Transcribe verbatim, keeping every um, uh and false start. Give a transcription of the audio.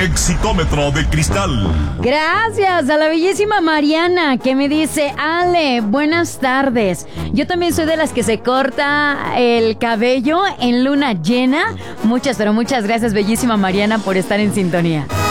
Exitómetro de cristal. Gracias a la bellísima Mariana que me dice: Ale, buenas tardes. Yo también soy de las que se corta el cabello en luna llena. Muchas, pero muchas gracias, bellísima Mariana, por estar en sintonía.